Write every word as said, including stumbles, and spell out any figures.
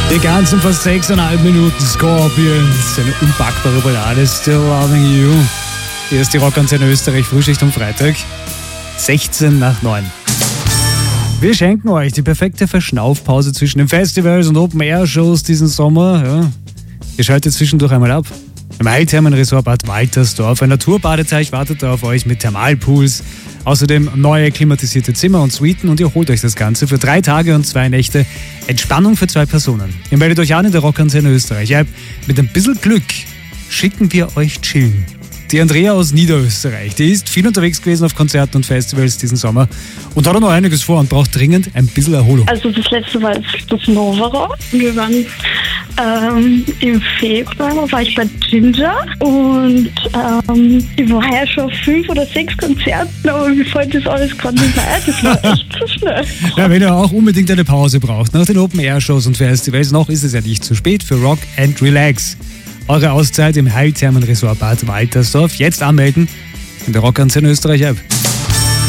Die ganzen fast sechseinhalb Minuten Scorpions, eine unpackbare Ballade, Still Loving You. Hier ist die Rockantenne Österreich, Frühschicht am Freitag, sechzehn nach neun. Wir schenken euch die perfekte Verschnaufpause zwischen den Festivals und Open-Air-Shows diesen Sommer. Ja. Ihr schaltet zwischendurch einmal ab. Im Heilthermenresort Bad Waltersdorf. Ein Naturbadeteich wartet da auf euch mit Thermalpools. Außerdem neue klimatisierte Zimmer und Suiten und ihr holt euch das Ganze für drei Tage und zwei Nächte. Entspannung für zwei Personen. Ihr meldet euch an in der Rockantenne Österreich App. Mit ein bisschen Glück schicken wir euch chillen. Die Andrea aus Niederösterreich, die ist viel unterwegs gewesen auf Konzerten und Festivals diesen Sommer und hat auch noch einiges vor und braucht dringend ein bisschen Erholung. Also das letzte war das Nova Rock. Wir waren ähm, im Februar war ich bei Ginger und ähm, ich war ja schon auf fünf oder sechs Konzerten, aber mir fällt das alles gerade nicht mehr ein. Das war echt zu schnell. Ja, wenn ihr auch unbedingt eine Pause braucht nach den Open-Air-Shows und Festivals, noch ist es ja nicht zu spät für Rock and Relax. Eure Auszeit im Heilthermenresort Bad Waltersdorf. Jetzt anmelden in der Rockantenne Österreich App.